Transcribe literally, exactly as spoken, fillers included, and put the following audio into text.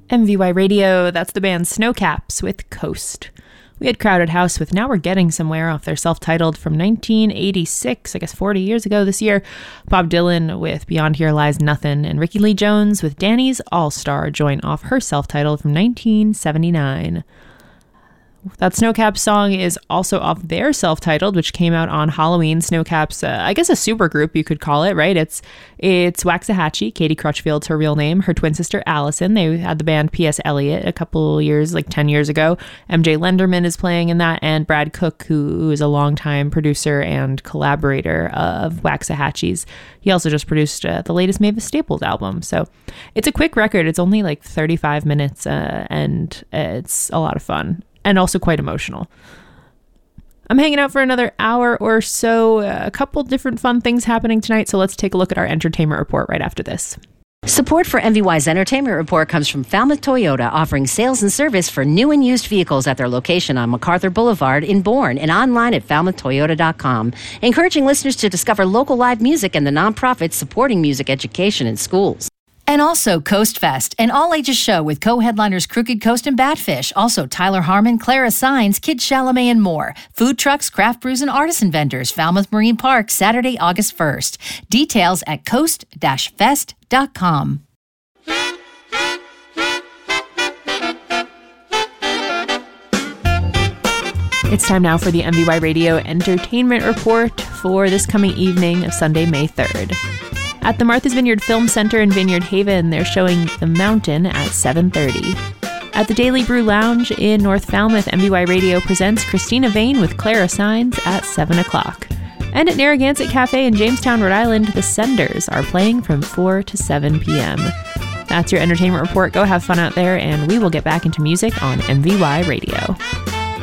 M V Y Radio, that's the band Snowcaps with Coast. We had Crowded House with Now We're Getting Somewhere off their self-titled from nineteen eighty-six, I guess forty years ago this year. Bob Dylan with Beyond Here Lies Nothing, and Ricky Lee Jones with Danny's All-Star joint off her self-titled from nineteen seventy-nine. That Snowcaps song is also off their self-titled, which came out on Halloween. Snowcaps, uh, I guess a super group you could call it, right? It's it's Waxahachie, Katie Crutchfield's her real name, her twin sister Allison. They had the band P S. Eliot a couple years, like ten years ago. M J Lenderman is playing in that, and Brad Cook, who is a longtime producer and collaborator of Waxahachie's. He also just produced uh, the latest Mavis Staples album. So it's a quick record. It's only like thirty-five minutes, uh, and it's a lot of fun. And also quite emotional. I'm hanging out for another hour or so. A couple different fun things happening tonight, so let's take a look at our entertainment report right after this. Support for M V Y's Entertainment Report comes from Falmouth Toyota, offering sales and service for new and used vehicles at their location on MacArthur Boulevard in Bourne and online at falmouth toyota dot com, encouraging listeners to discover local live music and the nonprofits supporting music education in schools. And also Coast Fest, an all-ages show with co-headliners Crooked Coast and Batfish, also Tyler Harmon, Clara Sines, Kid Chalamet, and more. Food trucks, craft brews, and artisan vendors. Falmouth Marine Park, Saturday, August first. Details at coast dash fest dot com. It's time now for the M V Y Radio Entertainment Report for this coming evening of Sunday, May third. At the Martha's Vineyard Film Center in Vineyard Haven, they're showing The Mountain at seven thirty. At the Daily Brew Lounge in North Falmouth, M V Y Radio presents Christina Vane with Clara Sines at seven o'clock. And at Narragansett Cafe in Jamestown, Rhode Island, the Senders are playing from four to seven p.m. That's your entertainment report. Go have fun out there, and we will get back into music on M V Y Radio.